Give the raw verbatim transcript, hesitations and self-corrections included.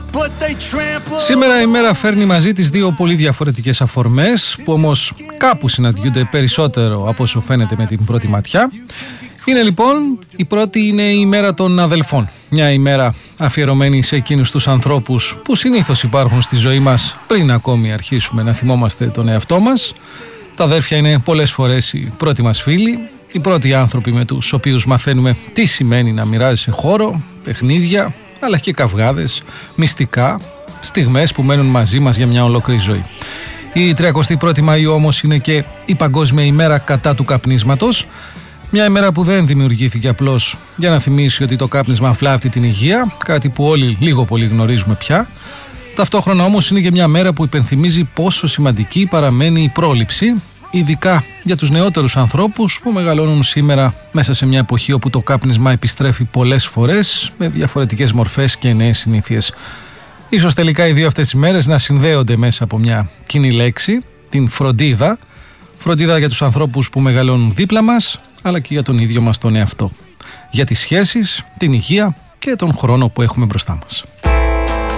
Σήμερα η μέρα φέρνει μαζί τις δύο πολύ διαφορετικές αφορμές, που όμως κάπου συναντιούνται περισσότερο από όσο φαίνεται με την πρώτη ματιά. Είναι λοιπόν, η πρώτη είναι η μέρα των αδελφών. Μια ημέρα αφιερωμένη σε εκείνους τους ανθρώπους που συνήθως υπάρχουν στη ζωή μας πριν ακόμη αρχίσουμε να θυμόμαστε τον εαυτό μας. Τα αδέρφια είναι πολλές φορές οι πρώτοι μας φίλοι, οι πρώτοι άνθρωποι με τους οποίους μαθαίνουμε τι σημαίνει να μοιράζεσαι χώρο, παιχνίδια, αλλά και καυγάδες, μυστικά, στιγμές που μένουν μαζί μας για μια ολόκληρη ζωή. Η τριακοστή πρώτη Μαΐου όμως είναι και η Παγκόσμια ημέρα κατά του καπνίσματος. Μια ημέρα που δεν δημιουργήθηκε απλώς για να θυμίσει ότι το κάπνισμα βλάπτει την υγεία, κάτι που όλοι λίγο πολύ γνωρίζουμε πια. Ταυτόχρονα όμως είναι και μια μέρα που υπενθυμίζει πόσο σημαντική παραμένει η πρόληψη, ειδικά για τους νεότερους ανθρώπους που μεγαλώνουν σήμερα μέσα σε μια εποχή όπου το κάπνισμα επιστρέφει πολλές φορές με διαφορετικές μορφές και νέες συνήθειες. Ίσως τελικά οι δύο αυτές οι μέρες να συνδέονται μέσα από μια κοινή λέξη, την φροντίδα. Φροντίδα για τους ανθρώπους που μεγαλώνουν δίπλα μας, αλλά και για τον ίδιο μας τον εαυτό. Για τις σχέσεις, την υγεία και τον χρόνο που έχουμε μπροστά μας.